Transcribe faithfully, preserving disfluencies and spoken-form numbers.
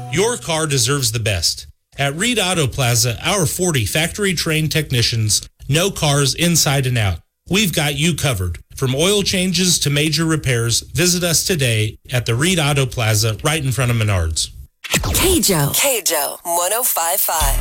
Your car deserves the best. At Reed Auto Plaza, our forty factory-trained technicians know cars inside and out. We've got you covered. From oil changes to major repairs, visit us today at the Reed Auto Plaza right in front of Menards. K J O. K J O one oh five point five.